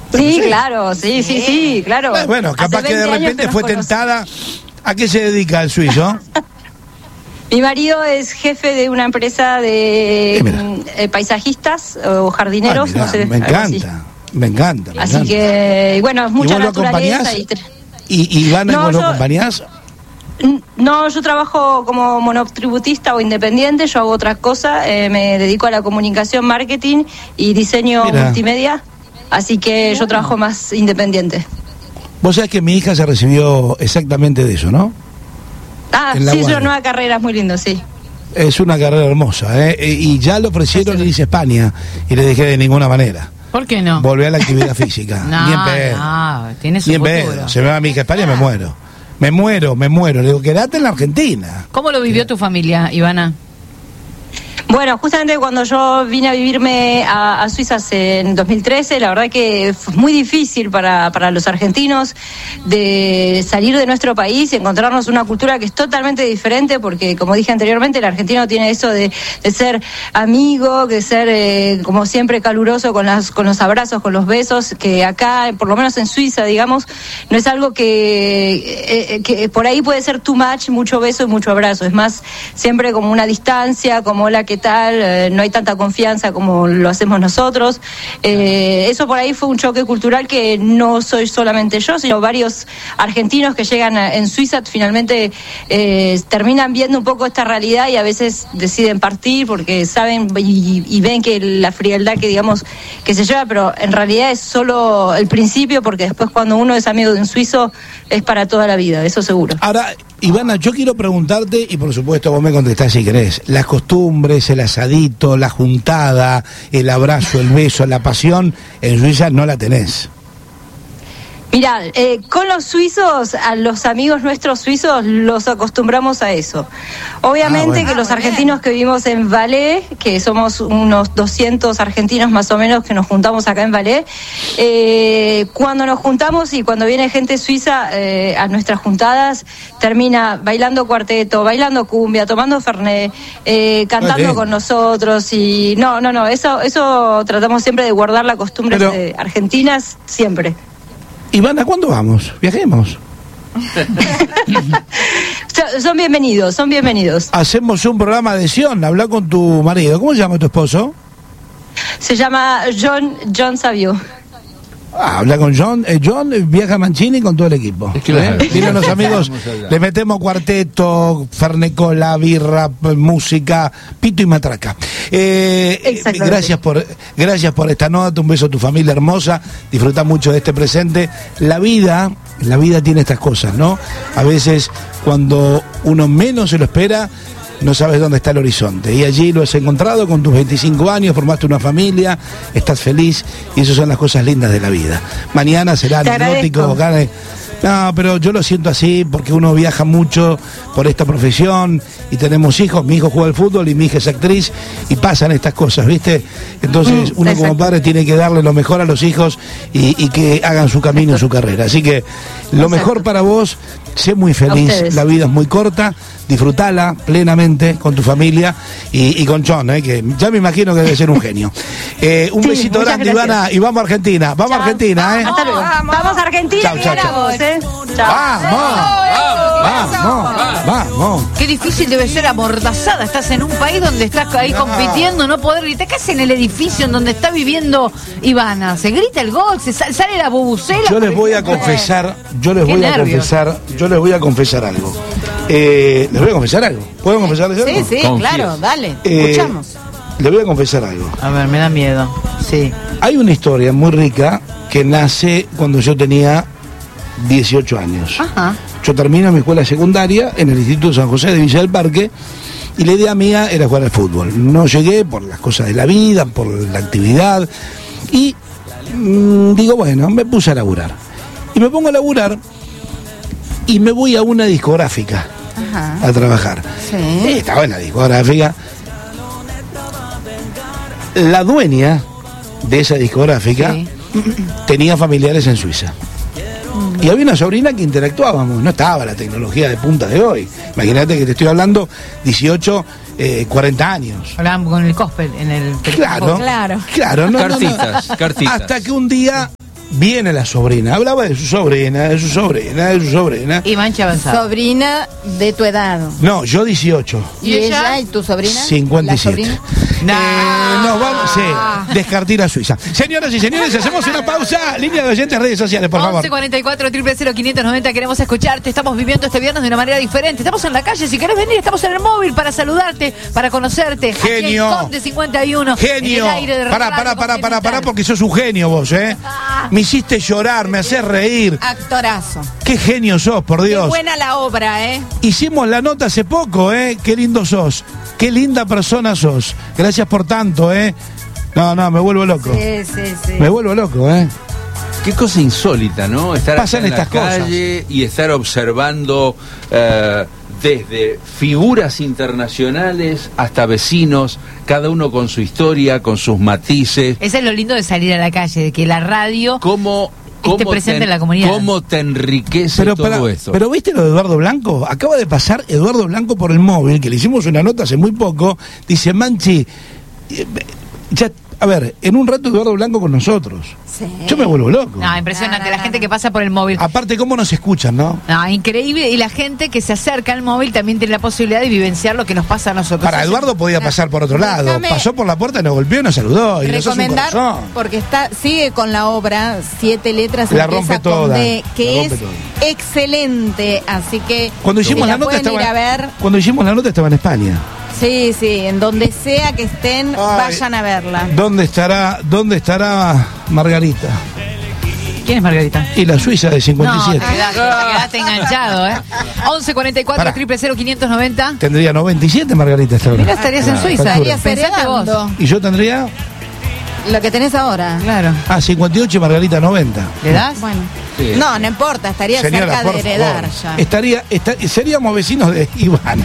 Sí, claro, sí, claro. Bueno, capaz que de repente fue tentada. ¿A qué se dedica el suizo? Mi marido es jefe de una empresa de paisajistas o jardineros. Mirá, no sé, me encanta. Así que, bueno, es mucha naturaleza. ¿Y Ivana, vos lo acompañás? No, yo trabajo como monotributista o independiente, yo hago otra cosa, me dedico a la comunicación, marketing y diseño multimedia, así que yo trabajo más independiente. Vos sabés que mi hija se recibió exactamente de eso, ¿no? Sí, es una nueva carrera, es muy lindo, sí. Es una carrera hermosa, y ya le ofrecieron irse a España, y le dije de ninguna manera. ¿Por qué no? Volver a la actividad física. No, tiene su futuro. Se me va mi hija a España, me muero. Me muero. Le digo, quédate en la Argentina. ¿Cómo lo vivió tu familia, Ivana? Bueno, justamente cuando yo vine a vivirme a Suiza en 2013, la verdad que fue muy difícil para los argentinos de salir de nuestro país y encontrarnos una cultura que es totalmente diferente, porque como dije anteriormente, el argentino tiene eso de ser amigo, de ser como siempre caluroso con los abrazos, con los besos, que acá, por lo menos en Suiza, digamos, no es algo que por ahí puede ser too much, mucho beso y mucho abrazo, es más siempre como una distancia, como hola, ¿qué tal? No hay tanta confianza como lo hacemos nosotros. Eso por ahí fue un choque cultural que no soy solamente yo, sino varios argentinos que llegan en Suiza finalmente terminan viendo un poco esta realidad y a veces deciden partir porque saben y ven que la frialdad que digamos que se lleva, pero en realidad es solo el principio, porque después cuando uno es amigo de un suizo es para toda la vida, eso seguro. Ahora, Ivana, yo quiero preguntarte, y por supuesto vos me contestás si querés, las costumbres, el asadito, la juntada, el abrazo, el beso, la pasión, en Suiza no la tenés. Mirá, con los suizos, a los amigos nuestros suizos los acostumbramos a eso. Obviamente que los argentinos que vivimos en Valais, que somos unos 200 argentinos más o menos que nos juntamos acá en Valais, cuando nos juntamos y cuando viene gente suiza a nuestras juntadas, termina bailando cuarteto, bailando cumbia, tomando fernet, cantando con nosotros y no, eso tratamos siempre de guardar la costumbre argentinas siempre. Ivana, ¿cuándo vamos? Viajemos. Son bienvenidos. Hacemos un programa de Sion, habla con tu marido. ¿Cómo se llama tu esposo? Se llama John Savio. Habla con John. John viaja a Mancini con todo el equipo. Miren los amigos, le metemos cuarteto, fernecola, birra, música, pito y matraca. Gracias por esta nota, un beso a tu familia hermosa, disfruta mucho de este presente. La vida tiene estas cosas, ¿no? A veces cuando uno menos se lo espera, no sabes dónde está el horizonte, y allí lo has encontrado con tus 25 años, formaste una familia, estás feliz, y esas son las cosas lindas de la vida. Mañana será anecdótico. No, pero yo lo siento así porque uno viaja mucho por esta profesión y tenemos hijos. Mi hijo juega al fútbol y mi hija es actriz y pasan estas cosas, ¿viste? Entonces uno como padre tiene que darle lo mejor a los hijos y que hagan su camino y su carrera. Así que lo mejor para vos, sé muy feliz, la vida es muy corta, disfrutala plenamente con tu familia y con John, que ya me imagino que debe ser un genio. Un besito grande, Ivana, y vamos a Argentina. Vamos a Argentina, Hasta luego. Vamos a Argentina. Vamos. Qué difícil debe ser amordazada. Estás en un país donde estás ahí compitiendo, no poder gritar. ¿Qué haces en el edificio en donde está viviendo Ivana? Se grita el gol, sale la bubucela. Yo les voy a confesar algo. ¿Les voy a confesar algo? ¿Puedo confesarles algo? Sí, claro, dale, escuchamos. Les voy a confesar algo. A ver, me da miedo. Sí. Hay una historia muy rica que nace cuando yo tenía 18 años. Ajá. Yo termino mi escuela secundaria en el Instituto San José de Villa del Parque y la idea mía era jugar al fútbol. No llegué por las cosas de la vida, por la actividad y digo, bueno, me puse a laburar. Y me pongo a laburar y me voy a una discográfica a trabajar. Sí. Estaba en la discográfica. La dueña de esa discográfica tenía familiares en Suiza. Y había una sobrina que interactuábamos, no estaba la tecnología de punta de hoy. Imagínate que te estoy hablando 18, 40 años. Hablábamos con el gospel en el Claro. Claro. No, Cartitas. Hasta que un día viene la sobrina. Hablaba de su sobrina. Y mancha avanzada. Sobrina de tu edad. No, yo 18. ¿Y ella y tu sobrina? 57. Nos vamos, sí, descartir a Suiza. Señoras y señores, hacemos una pausa. Línea de oyentes, redes sociales, por favor. 1144-000-590, queremos escucharte. Estamos viviendo este viernes de una manera diferente. Estamos en la calle, si querés venir, estamos en el móvil para saludarte, para conocerte. Genio. Aquí en Conde 51. Genio. Pará, porque sos un genio vos, Me hiciste llorar, me haces reír. Actorazo. Qué genio sos, por Dios. Qué buena la obra, Hicimos la nota hace poco, Qué lindo sos. Qué linda persona sos. Gracias por tanto, No, me vuelvo loco. Sí. Me vuelvo loco, Qué cosa insólita, ¿no? Estar Pasan en la estas cosas. calle y estar observando desde figuras internacionales hasta vecinos, cada uno con su historia, con sus matices. Eso es lo lindo de salir a la calle, de que la radio esté presente en la comunidad. ¿Cómo te enriquece todo esto? Pero ¿viste lo de Eduardo Blanco? Acaba de pasar Eduardo Blanco por el móvil, que le hicimos una nota hace muy poco. Dice, Manchi, ya, a ver, en un rato Eduardo Blanco con nosotros. Sí. Yo me vuelvo loco. No, impresionante, la gente que pasa por el móvil. Aparte, cómo nos escuchan, ¿no? No, increíble. Y la gente que se acerca al móvil también tiene la posibilidad de vivenciar lo que nos pasa a nosotros. Para Eduardo podía pasar por otro lado. Pasó por la puerta, nos golpeó, nos saludó. Y recomendar, porque sigue con la obra 7 letras. La rompe toda. Que es excelente. Así que cuando hicimos la nota cuando hicimos la nota estaba en España. Sí, en donde sea que estén, vayan a verla. ¿Dónde estará Margarita? ¿Quién es Margarita? Y la suiza de 57. No, quedaste enganchado, 1144-000-590. Tendría 97 Margarita esta hora. Mira, estarías en Suiza. Estarías heredando. Y yo tendría... Lo que tenés ahora. Claro. 58 y Margarita 90. ¿Le das? Bueno. Sí. No importa, estaría cerca de heredar ya. Seríamos vecinos de Ivana.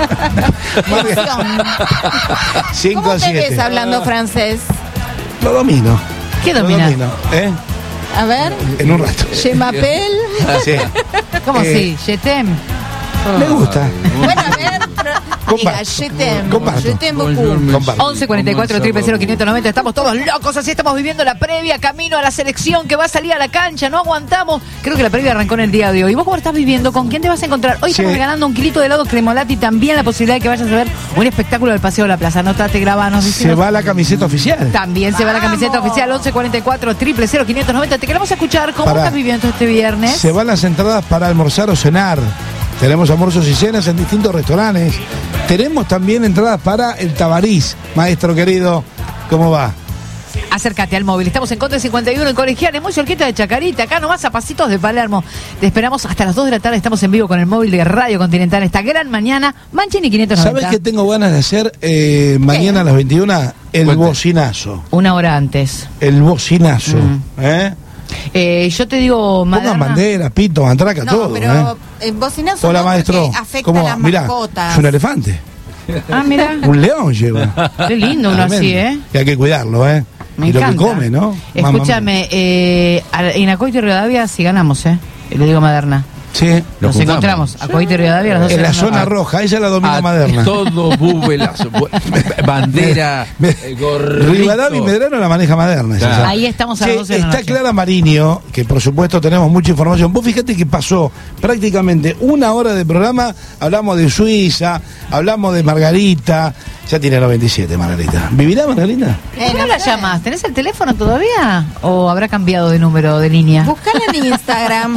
5-7. ¿Cómo te ves hablando francés? Lo domino. ¿Qué dominas? A ver. En un rato. Je m'appelle. Sí. ¿Cómo sí? Je t'aime. Me gusta. Bueno, a ver. Diga, je t'aime beaucoup. 1144-000-590. Estamos todos locos, así estamos viviendo la previa, camino a la selección que va a salir a la cancha, no aguantamos. Creo que la previa arrancó en el día de hoy. ¿Vos cómo estás viviendo? ¿Con quién te vas a encontrar? Hoy estamos regalando 1 kilito de helado Cremolati, también la posibilidad de que vayas a ver un espectáculo del Paseo de la Plaza. Anotate, grabanos. Se va la camiseta oficial. También se va la camiseta oficial. 1144-000-590. Te queremos escuchar. ¿Cómo estás viviendo este viernes? Se van las entradas para almorzar o cenar. Tenemos almuerzos y cenas en distintos restaurantes. Tenemos también entradas para el Tabarís. Maestro querido, ¿cómo va? Acércate al móvil. Estamos en Conde 51 en Colegiales, muy cerquita de Chacarita, acá nomás a pasitos de Palermo. Te esperamos hasta las 2 de la tarde. Estamos en vivo con el móvil de Radio Continental. Esta gran mañana, Manchini 590. ¿Sabes qué tengo ganas de hacer mañana a las 21? El bocinazo. 1 hora antes. El bocinazo. Yo te digo, Maderna. Pongan bandera, pito, matraca, todo. Pero el bocinazo hola, maestro. Afecta a las mascotas. Es un elefante. Mira. Un león lleva. Qué lindo uno así, Y hay que cuidarlo, Me y encanta. Lo que come, ¿no? Escúchame, en Acoito y Rivadavia si ganamos, Le digo Maderna. Sí, nos encontramos a Coito y Rivadavia las 2 en la zona roja, ella la domina Maderna. Todo bubelazo, bandera, gorrito. Rivadavia y Medrano la maneja Maderna. Claro. Ahí estamos a las 12 de la noche. Está Clara Mariño, que por supuesto tenemos mucha información. Vos fíjate que pasó prácticamente 1 hora de programa, hablamos de Suiza, hablamos de Margarita. Ya tiene 97 Margarita. ¿Vivirá Margarita? ¿Por qué no la llamas? ¿Tenés el teléfono todavía? ¿O habrá cambiado de número de línea? Buscala en Instagram.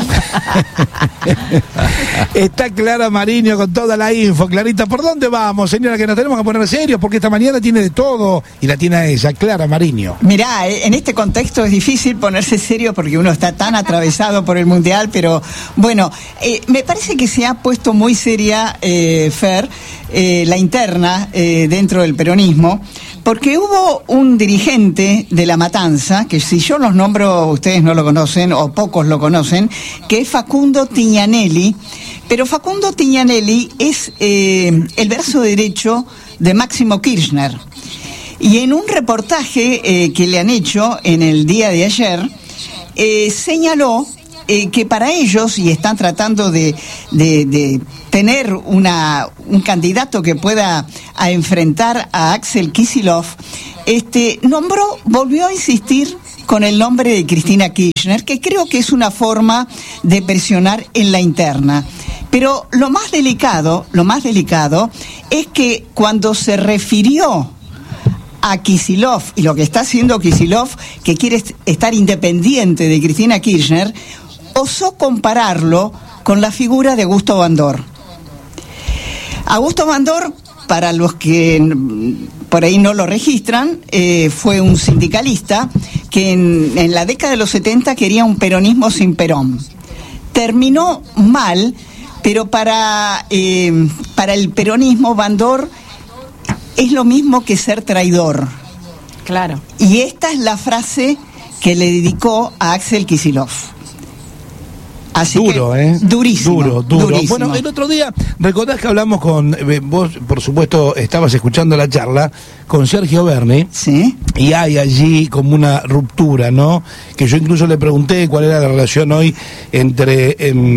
Está Clara Mariño con toda la info. Clarita, ¿por dónde vamos, señora? Que nos tenemos que poner serios porque esta mañana tiene de todo y la tiene a ella, Clara Mariño. Mirá, en este contexto es difícil ponerse serio porque uno está tan atravesado por el Mundial, pero bueno, me parece que se ha puesto muy seria, Fer, la interna dentro del peronismo, porque hubo un dirigente de La Matanza, que si yo los nombro ustedes no lo conocen o pocos lo conocen, que es Facundo Tignanelli, pero Facundo Tignanelli es el brazo derecho de Máximo Kirchner. Y en un reportaje que le han hecho en el día de ayer, señaló que para ellos, y están tratando de tener un candidato que pueda enfrentar a Axel Kicillof, volvió a insistir con el nombre de Cristina Kirchner, que creo que es una forma de presionar en la interna. Pero lo más delicado es que cuando se refirió a Kicillof y lo que está haciendo Kicillof, que quiere estar independiente de Cristina Kirchner, osó compararlo con la figura de Augusto Bandor. Augusto Bandor, para los que por ahí no lo registran, fue un sindicalista que en la década de los 70 quería un peronismo sin Perón. Terminó mal, pero para el peronismo Bandor es lo mismo que ser traidor. Claro. Y esta es la frase que le dedicó a Axel Kicillof. Así duro, que, durísimo. Durísimo. Bueno, el otro día, recordás que hablamos con, vos por supuesto estabas escuchando la charla con Sergio Berni. Sí. Y hay allí como una ruptura, ¿no? Que yo incluso le pregunté cuál era la relación hoy entre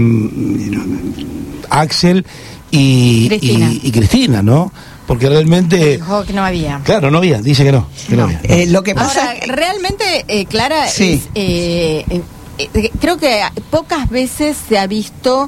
Axel y Cristina, ¿no? Porque realmente... Dijo que no había. Claro, no había, dice que no. Que no había. Lo que pasa... Ahora, realmente, Clara, sí. Creo que pocas veces se ha visto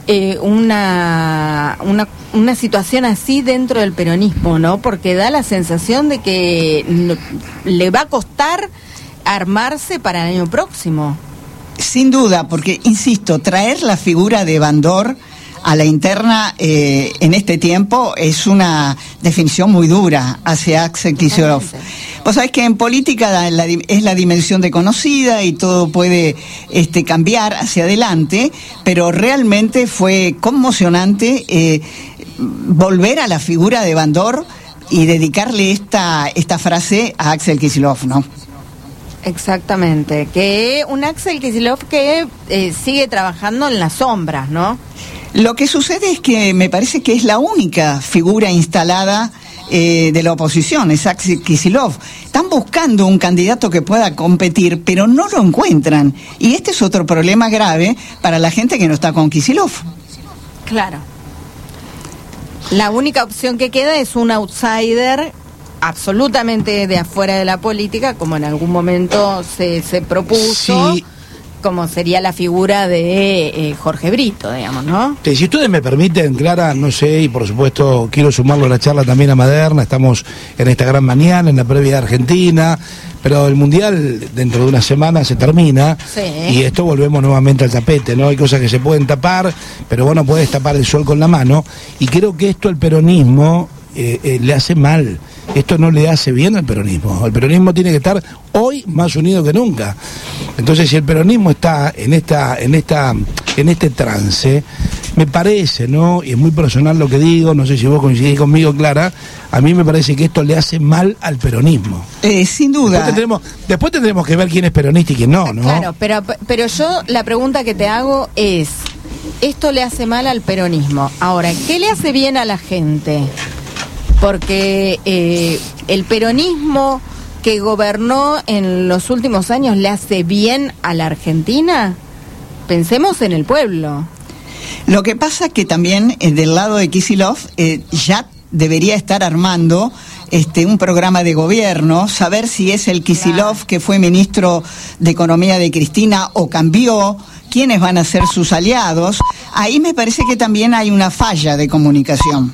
una situación así dentro del peronismo, ¿no? Porque da la sensación de que le va a costar armarse para el año próximo. Sin duda, porque, insisto, traer la figura de Bandor a la interna en este tiempo es una definición muy dura hacia Axel Kicillof. Vos sabés que en política es la dimensión desconocida y todo puede cambiar hacia adelante, pero realmente fue conmocionante volver a la figura de Bandor y dedicarle esta frase a Axel Kicillof, ¿no? Exactamente, que un Axel Kicillof que sigue trabajando en las sombras, ¿no? Lo que sucede es que me parece que es la única figura instalada de la oposición, es Axel Kicillof. Están buscando un candidato que pueda competir, pero no lo encuentran. Y este es otro problema grave para la gente que no está con Kicillof. Claro. La única opción que queda es un outsider absolutamente de afuera de la política, como en algún momento se propuso. Sí. Como sería la figura de Jorge Brito, digamos, ¿no? Si ustedes me permiten, Clara, no sé, y por supuesto quiero sumarlo a la charla también a Maderna, estamos en esta gran mañana, en la previa de Argentina, pero el Mundial dentro de una semana se termina, sí. Y esto volvemos nuevamente al tapete, ¿no? Hay cosas que se pueden tapar, pero vos no podés tapar el sol con la mano, y creo que esto al peronismo le hace mal. Esto no le hace bien al peronismo. El peronismo tiene que estar hoy más unido que nunca. Entonces, si el peronismo está en este trance, me parece, ¿no? Y es muy personal lo que digo, no sé si vos coincidís conmigo, Clara, a mí me parece que esto le hace mal al peronismo. Sin duda. Después tendremos que ver quién es peronista y quién no, ¿no? Claro, pero yo la pregunta que te hago es, esto le hace mal al peronismo. Ahora, ¿qué le hace bien a la gente? Porque el peronismo que gobernó en los últimos años le hace bien a la Argentina. Pensemos en el pueblo. Lo que pasa es que también del lado de Kicillof ya debería estar armando un programa de gobierno, saber si es el Kicillof que fue ministro de Economía de Cristina o cambió, quiénes van a ser sus aliados. Ahí me parece que también hay una falla de comunicación.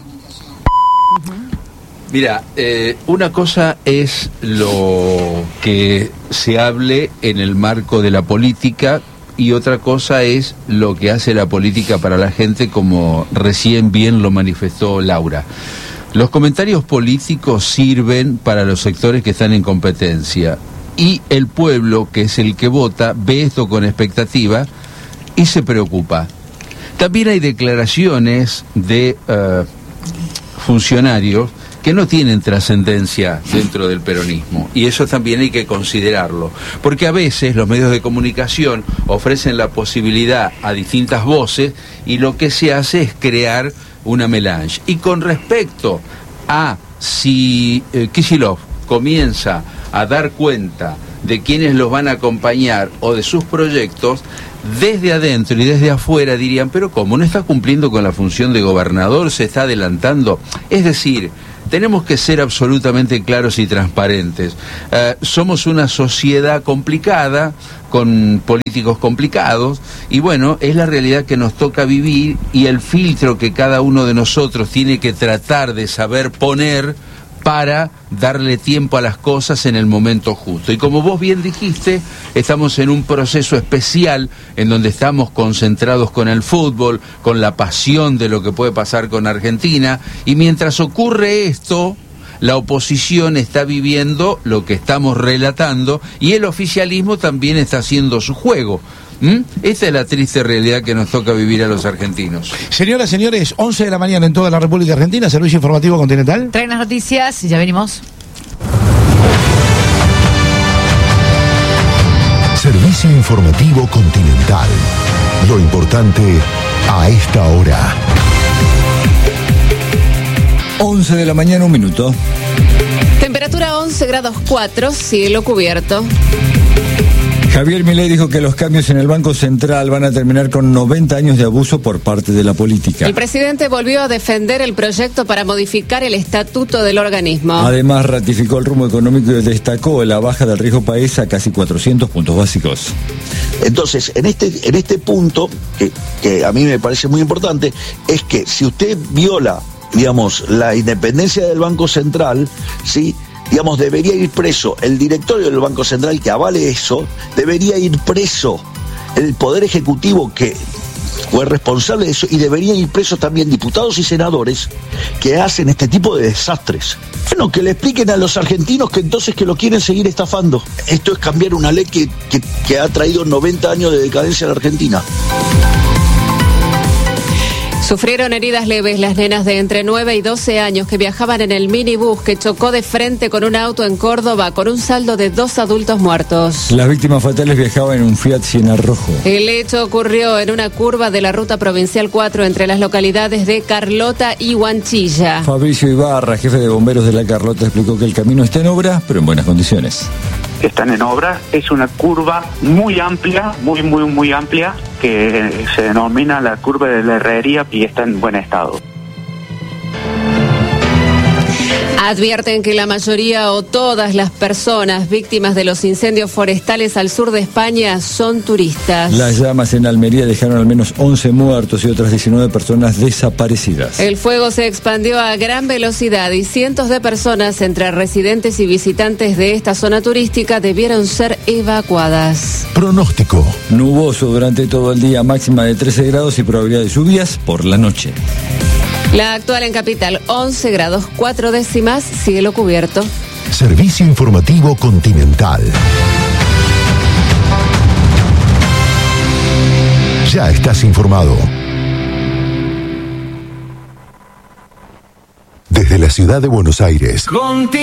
Mira, una cosa es lo que se hable en el marco de la política y otra cosa es lo que hace la política para la gente, como recién bien lo manifestó Laura. Los comentarios políticos sirven para los sectores que están en competencia y el pueblo, que es el que vota, ve esto con expectativa y se preocupa. También hay declaraciones de funcionarios que no tienen trascendencia dentro del peronismo, y eso también hay que considerarlo, porque a veces los medios de comunicación ofrecen la posibilidad a distintas voces y lo que se hace es crear una melange. Y con respecto a si Kicillof comienza a dar cuenta de quienes los van a acompañar o de sus proyectos, desde adentro y desde afuera dirían, pero ¿cómo? ¿No está cumpliendo con la función de gobernador? ¿Se está adelantando? Es decir, tenemos que ser absolutamente claros y transparentes. Somos una sociedad complicada, con políticos complicados, y bueno, es la realidad que nos toca vivir, y el filtro que cada uno de nosotros tiene que tratar de saber poner para darle tiempo a las cosas en el momento justo. Y como vos bien dijiste, estamos en un proceso especial en donde estamos concentrados con el fútbol, con la pasión de lo que puede pasar con Argentina, y mientras ocurre esto, la oposición está viviendo lo que estamos relatando y el oficialismo también está haciendo su juego. Esta es la triste realidad que nos toca vivir a los argentinos. Señoras, señores, 11 de la mañana en toda la República Argentina, Servicio Informativo Continental. Traen las noticias y ya venimos. Servicio Informativo Continental. Lo importante a esta hora. 11 de la mañana, 1 minuto. Temperatura 11 grados 4, cielo cubierto. Javier Milei dijo que los cambios en el Banco Central van a terminar con 90 años de abuso por parte de la política. El presidente volvió a defender el proyecto para modificar el estatuto del organismo. Además, ratificó el rumbo económico y destacó la baja del riesgo país a casi 400 puntos básicos. Entonces, en este punto, que a mí me parece muy importante, es que si usted viola, digamos, la independencia del Banco Central, ¿sí?, digamos, debería ir preso el directorio del Banco Central que avale eso, debería ir preso el Poder Ejecutivo que fue responsable de eso, y deberían ir presos también diputados y senadores que hacen este tipo de desastres. Bueno, que le expliquen a los argentinos que entonces que lo quieren seguir estafando. Esto es cambiar una ley que ha traído 90 años de decadencia a la Argentina. Sufrieron heridas leves las nenas de entre 9 y 12 años que viajaban en el minibús que chocó de frente con un auto en Córdoba, con un saldo de 2 adultos muertos. Las víctimas fatales viajaban en un Fiat Siena rojo. El hecho ocurrió en una curva de la ruta provincial 4 entre las localidades de Carlota y Huanchilla. Fabricio Ibarra, jefe de bomberos de la Carlota, explicó que el camino está en obra, pero en buenas condiciones. Están en obra, es una curva muy amplia, muy amplia, que se denomina la curva de la Herrería y está en buen estado. Advierten que la mayoría o todas las personas víctimas de los incendios forestales al sur de España son turistas. Las llamas en Almería dejaron al menos 11 muertos y otras 19 personas desaparecidas. El fuego se expandió a gran velocidad y cientos de personas, entre residentes y visitantes de esta zona turística, debieron ser evacuadas. Pronóstico. Nuboso durante todo el día, máxima de 13 grados y probabilidad de lluvias por la noche. La actual en Capital, 11 grados 4 décimas, cielo cubierto. Servicio Informativo Continental. Ya estás informado. Desde la ciudad de Buenos Aires.